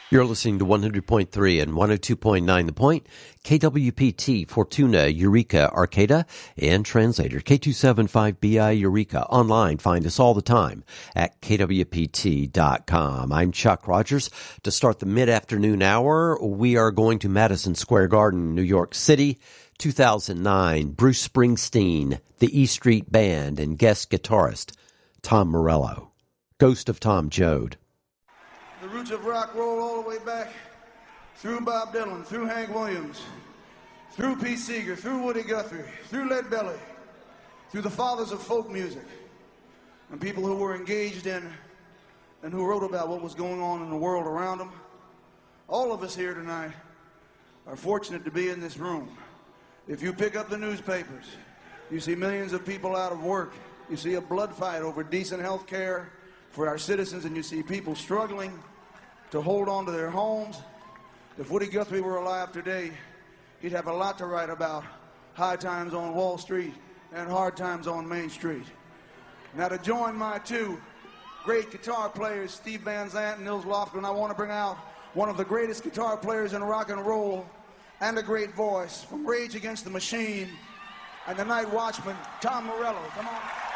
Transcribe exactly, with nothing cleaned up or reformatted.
You're listening to one hundred point three and one oh two point nine The Point, K W P T, Fortuna, Eureka, Arcata, and Translator, K two seventy-five B I Eureka. Online, find us all the time at K W P T dot com. I'm Chuck Rogers. To start the mid-afternoon hour, we are going to Madison Square Garden, New York City, two thousand nine. Bruce Springsteen, the E Street Band, and guest guitarist Tom Morello. Ghost of Tom Joad. The roots of rock roll all the way back through Bob Dylan, through Hank Williams, through Pete Seeger, through Woody Guthrie, through Lead Belly, through the fathers of folk music, and people who were engaged in and who wrote about what was going on in the world around them. All of us here tonight are fortunate to be in this room. If you pick up the newspapers, you see millions of people out of work. You see a blood fight over decent health care for our citizens, and you see people struggling to hold on to their homes. If Woody Guthrie were alive today, he'd have a lot to write about high times on Wall Street and hard times on Main Street. Now, to join my two great guitar players, Steve Van Zandt and Nils Lofgren, I want to bring out one of the greatest guitar players in rock and roll and a great voice from Rage Against the Machine and the Night Watchman, Tom Morello. Come on.